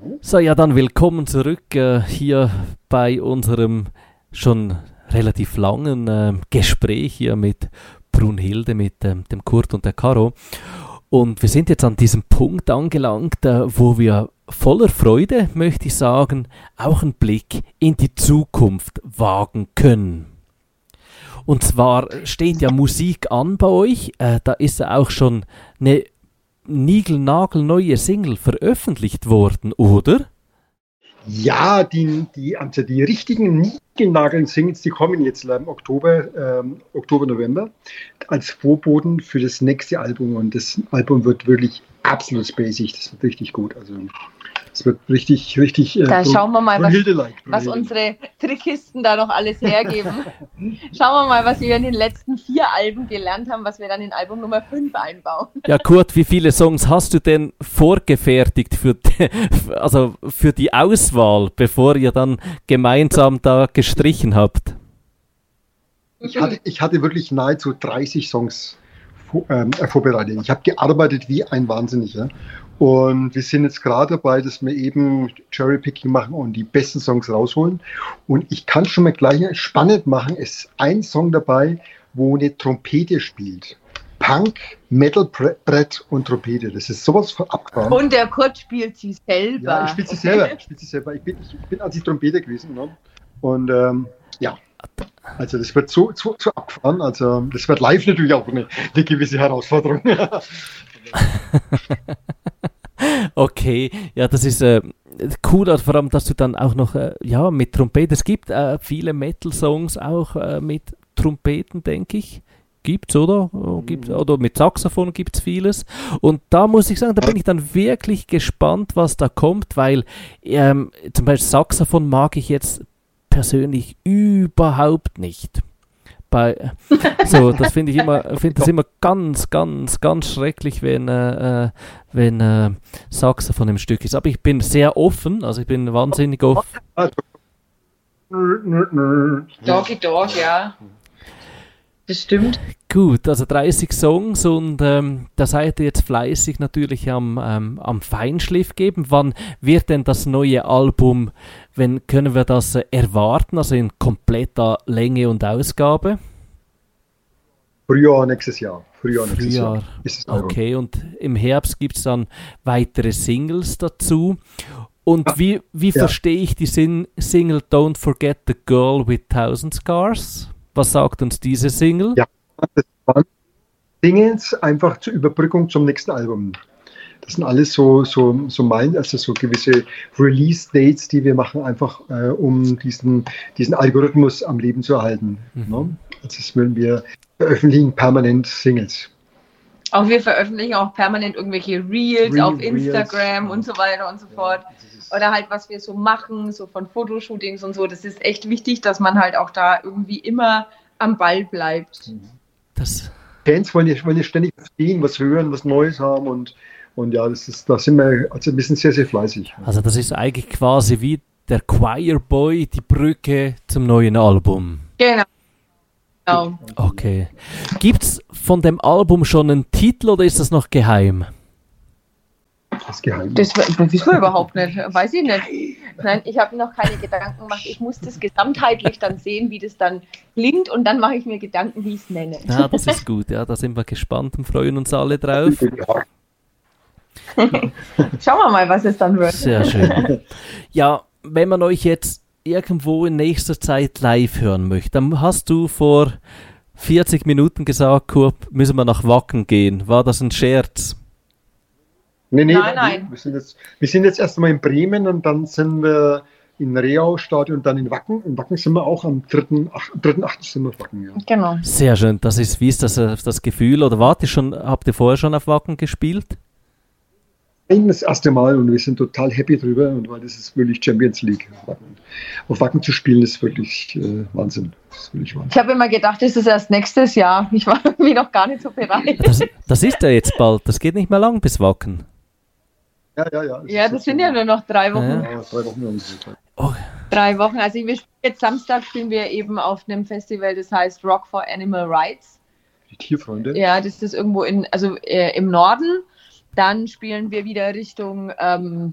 So, ja, dann willkommen zurück hier bei unserem schon relativ langen Gespräch hier mit Brunhilde, mit dem Kurt und der Caro. Und wir sind jetzt an diesem Punkt angelangt, wo wir voller Freude, möchte ich sagen, auch einen Blick in die Zukunft wagen können. Und zwar steht ja Musik an bei euch, da ist ja auch schon eine niegelnagelneue Single veröffentlicht worden, oder? Ja, die richtigen Niegelnageln-Singles, die kommen jetzt im Oktober, November als Vorboten für das nächste Album. Und das Album wird wirklich absolut spacig. Das wird richtig gut. Also es wird richtig. Da schauen wir mal, was unsere Trickkisten da noch alles hergeben. Schauen wir mal, was wir in den letzten 4 Alben gelernt haben, was wir dann in Album Nummer 5 einbauen. Ja, Kurt, wie viele Songs hast du denn vorgefertigt für die Auswahl, bevor ihr dann gemeinsam da gestrichen habt? Ich hatte wirklich nahezu 30 Songs vorbereitet. Ich habe gearbeitet wie ein Wahnsinniger. Und wir sind jetzt gerade dabei, dass wir eben Cherrypicking machen und die besten Songs rausholen. Und ich kann schon mal gleich spannend machen. Es ist ein Song dabei, wo eine Trompete spielt. Punk, Metal, Brett und Trompete. Das ist sowas von abgefahren. Und der Kurt spielt sie selber. Ja, ich spiele sie selber. Ich bin als die Trompete gewesen. Ne? Und ja, also das wird so abgefahren. Also das wird live natürlich auch eine gewisse Herausforderung. Okay, ja, das ist cool, vor allem, dass du dann auch noch mit Trompeten, es gibt viele Metal-Songs auch mit Trompeten, denke ich. Gibt's, oder? Oder mit Saxophon gibt's vieles. Und da muss ich sagen, da bin ich dann wirklich gespannt, was da kommt, weil zum Beispiel Saxophon mag ich jetzt persönlich überhaupt nicht. Das finde ich immer ganz, ganz, ganz schrecklich, wenn Saxophon im Stück ist. Aber ich bin sehr offen, also ich bin wahnsinnig offen. Doggy Dog, ja. Das stimmt. Gut, also 30 Songs und da seid ihr jetzt fleißig natürlich am Feinschliff geben. Wann wird denn das neue Album, können wir das erwarten, also in kompletter Länge und Ausgabe? Frühjahr nächstes Jahr. Frühjahr. Okay, und im Herbst gibt es dann weitere Singles dazu. Und wie verstehe ich die Single Don't Forget the Girl with 1000 Scars? Was sagt uns diese Single? Ja, das waren Singles einfach zur Überbrückung zum nächsten Album. Das sind alles so gewisse Release-Dates, die wir machen, einfach um diesen Algorithmus am Leben zu erhalten. Ne? Also das wir veröffentlichen permanent Singles. Auch wir veröffentlichen auch permanent irgendwelche Reels auf Instagram und so weiter und so fort. Oder halt, was wir so machen, so von Fotoshootings und so. Das ist echt wichtig, dass man halt auch da irgendwie immer am Ball bleibt. Fans wollen ja ständig sehen, was hören, was Neues haben und ja, da sind wir also ein bisschen sehr, sehr fleißig. Also das ist eigentlich quasi wie der Choir Boy, die Brücke zum neuen Album. Genau. Okay. Gibt's von dem Album schon einen Titel oder ist das noch geheim? Das ist geheim. Das wissen wir überhaupt nicht. Weiß ich nicht. Nein, ich habe noch keine Gedanken gemacht. Ich muss das gesamtheitlich dann sehen, wie das dann klingt und dann mache ich mir Gedanken, wie ich es nenne. Ja, das ist gut. Ja, da sind wir gespannt und freuen uns alle drauf. Schauen wir mal, was es dann wird. Sehr schön. Ja, wenn man euch jetzt irgendwo in nächster Zeit live hören möchte, dann hast du vor 40 Minuten gesagt, Kurt, müssen wir nach Wacken gehen. War das ein Scherz? Nein. Wir sind jetzt erst einmal in Bremen und dann sind wir in Reau-Stadion und dann in Wacken. In Wacken sind wir auch am 3.8. sind wir auf Wacken. Ja. Genau. Sehr schön. Wie ist das Gefühl? Oder habt ihr vorher schon auf Wacken gespielt? Das erste Mal und wir sind total happy drüber, und weil das ist wirklich Champions League. Auf Wacken zu spielen ist wirklich Wahnsinn. Ich habe immer gedacht, das ist erst nächstes Jahr. Ich war irgendwie noch gar nicht so bereit. Das ist ja jetzt bald. Das geht nicht mehr lang bis Wacken. Ja. Ja, das sind ja nur noch 3 Wochen. Ja, 3 Wochen. 3 Wochen. Also jetzt Samstag spielen wir eben auf einem Festival, das heißt Rock for Animal Rights. Die Tierfreunde. Ja, das ist irgendwo im Norden. Dann spielen wir wieder Richtung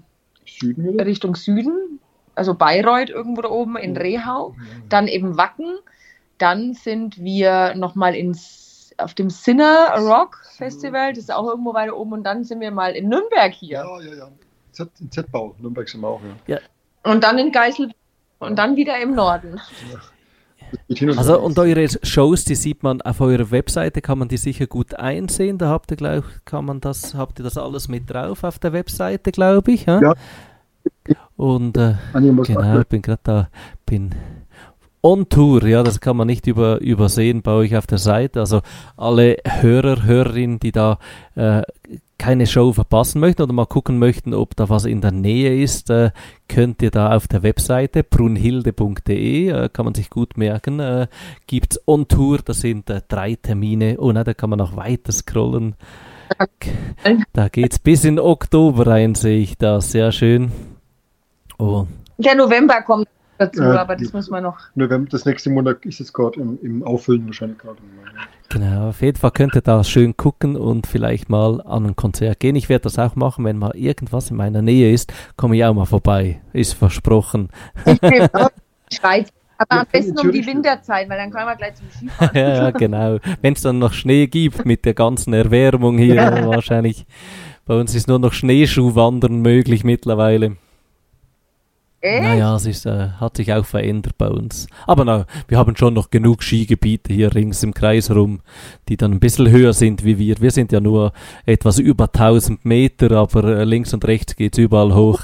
Süden wieder? Richtung Süden, also Bayreuth irgendwo da oben in Rehau, dann eben Wacken, dann sind wir nochmal auf dem Sinner Rock Festival, das ist auch irgendwo weiter oben, und dann sind wir mal in Nürnberg hier. Ja. In Z-Bau, Nürnberg sind wir auch, ja. Und dann in Geiselberg und dann wieder im Norden. Also, und eure Shows, die sieht man auf eurer Webseite, kann man die sicher gut einsehen. Da habt ihr das alles mit drauf auf der Webseite, glaube ich. Ja. Und genau, ich bin gerade da, bin on Tour, ja, das kann man nicht übersehen bei euch auf der Seite. Also alle Hörerinnen, die da keine Show verpassen möchten oder mal gucken möchten, ob da was in der Nähe ist, könnt ihr da auf der Webseite brunhilde.de, kann man sich gut merken, gibt's on Tour, das sind 3 Termine, da kann man auch weiter scrollen. Da geht's bis in Oktober rein, sehe ich da, sehr schön. Oh. Der November kommt dazu, aber das muss man noch. November, das nächste Monat ist jetzt gerade im Auffüllen wahrscheinlich gerade. Genau, auf jeden Fall könnt ihr da schön gucken und vielleicht mal an ein Konzert gehen. Ich werde das auch machen, wenn mal irgendwas in meiner Nähe ist, komme ich auch mal vorbei. Ist versprochen. Ich will Schweiz, aber am besten um die Winterzeit, weil dann können wir gleich zum Skifahren. Ja, genau. Wenn es dann noch Schnee gibt mit der ganzen Erwärmung hier, wahrscheinlich. Bei uns ist nur noch Schneeschuhwandern möglich mittlerweile. Naja, es hat sich auch verändert bei uns. Aber wir haben schon noch genug Skigebiete hier rings im Kreis rum, die dann ein bisschen höher sind wie wir. Wir sind ja nur etwas über 1000 Meter, aber links und rechts geht es überall hoch.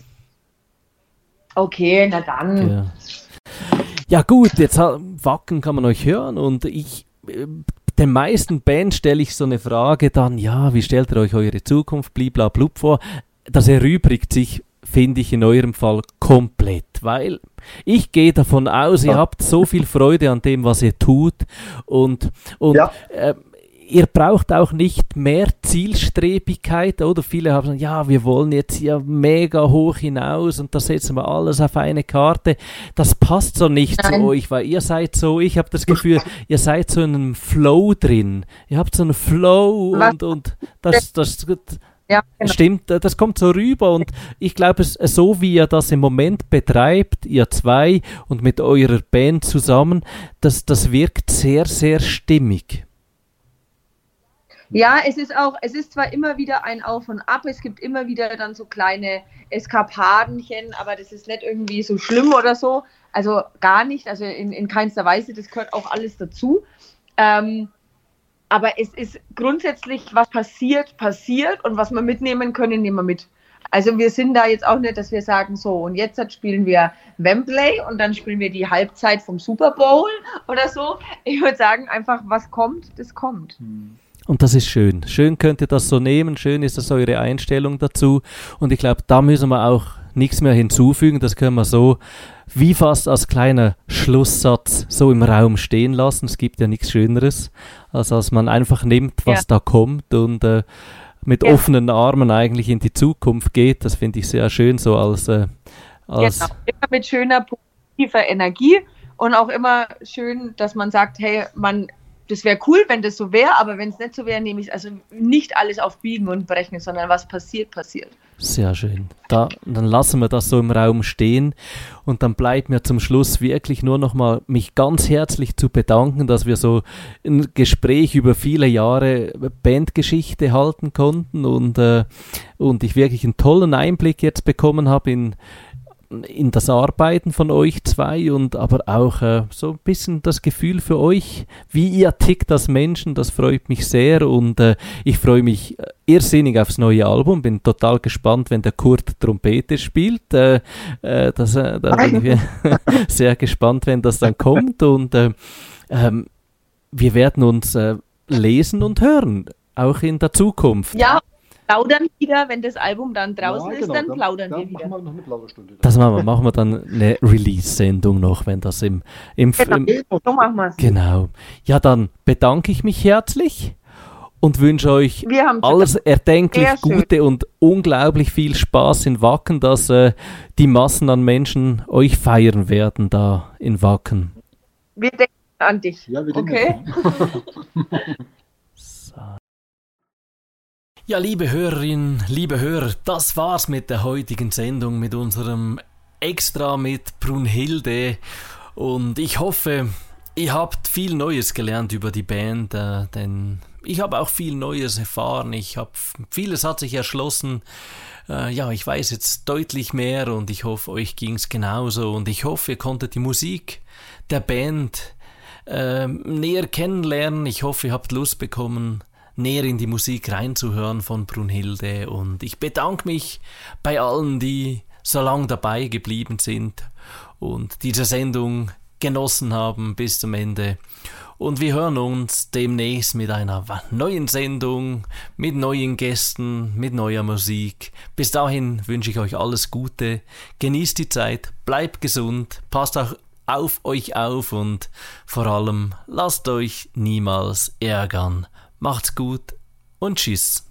Okay, na dann. Ja gut, jetzt Wacken kann man euch hören und den meisten Bands stelle ich so eine Frage dann, wie stellt ihr euch eure Zukunft, bliblablub vor? Das erübrigt sich, finde ich, in eurem Fall komplett, weil ich gehe davon aus, ihr habt so viel Freude an dem, was ihr tut und ihr braucht auch nicht mehr Zielstrebigkeit, oder? Viele haben gesagt, wir wollen jetzt hier mega hoch hinaus und da setzen wir alles auf eine Karte. Das passt so nicht zu euch, weil ihr seid so, ich habe das Gefühl, ihr seid so in einem Flow drin. Ihr habt so einen Flow und das ja, genau. Stimmt, das kommt so rüber und ich glaube, so wie ihr das im Moment betreibt, ihr zwei und mit eurer Band zusammen, das wirkt sehr, sehr stimmig. Ja, es ist zwar immer wieder ein Auf und Ab, es gibt immer wieder dann so kleine Eskapadenchen, aber das ist nicht irgendwie so schlimm oder so, also gar nicht, also in keinster Weise, das gehört auch alles dazu. Aber es ist grundsätzlich, was passiert und was wir mitnehmen können, nehmen wir mit. Also wir sind da jetzt auch nicht, dass wir sagen, so und jetzt spielen wir Wembley und dann spielen wir die Halbzeit vom Super Bowl oder so. Ich würde sagen, einfach was kommt, das kommt. Und das ist schön. Schön könnt ihr das so nehmen, schön ist das eure Einstellung dazu und ich glaube, da müssen wir auch nichts mehr hinzufügen, das können wir so wie fast als kleiner Schlusssatz so im Raum stehen lassen. Es gibt ja nichts Schöneres, als man einfach nimmt, was da kommt und mit offenen Armen eigentlich in die Zukunft geht. Das finde ich sehr schön, so als genau, immer mit schöner, positiver Energie und auch immer schön, dass man sagt, hey, das wäre cool, wenn das so wäre, aber wenn es nicht so wäre, nehme ich es also nicht alles auf Biegen und Brechen, sondern was passiert, passiert. Sehr schön. Dann lassen wir das so im Raum stehen und dann bleibt mir zum Schluss wirklich nur noch mal mich ganz herzlich zu bedanken, dass wir so ein Gespräch über viele Jahre Bandgeschichte halten konnten und ich wirklich einen tollen Einblick jetzt bekommen habe in das Arbeiten von euch zwei und aber auch so ein bisschen das Gefühl für euch, wie ihr tickt als Menschen, das freut mich sehr und ich freue mich irrsinnig aufs neue Album, bin total gespannt, wenn der Kurt Trompete spielt, da bin ich sehr gespannt, wenn das dann kommt und wir werden uns lesen und hören, auch in der Zukunft. Ja. Plaudern wieder, wenn das Album dann draußen ist, dann plaudern wir wieder. Machen wir noch eine Plauderstunde. Das machen wir dann eine Release-Sendung noch, wenn das im so machen wir es. Genau. Ja, dann bedanke ich mich herzlich und wünsche euch alles erdenklich Gute und unglaublich viel Spaß in Wacken, dass die Massen an Menschen euch feiern werden da in Wacken. Wir denken an dich. Ja, wir denken okay. Ja, liebe Hörerinnen, liebe Hörer, das war's mit der heutigen Sendung, mit unserem Extra mit Brunhilde. Und ich hoffe, ihr habt viel Neues gelernt über die Band, denn ich habe auch viel Neues erfahren. Vieles hat sich erschlossen. Ich weiß jetzt deutlich mehr und ich hoffe, euch ging's genauso. Und ich hoffe, ihr konntet die Musik der Band näher kennenlernen. Ich hoffe, ihr habt Lust bekommen, näher in die Musik reinzuhören von Brunhilde. Und ich bedanke mich bei allen, die so lang dabei geblieben sind und diese Sendung genossen haben bis zum Ende. Und wir hören uns demnächst mit einer neuen Sendung, mit neuen Gästen, mit neuer Musik. Bis dahin wünsche ich euch alles Gute, genießt die Zeit, bleibt gesund, passt auch auf euch auf und vor allem lasst euch niemals ärgern. Macht's gut und tschüss.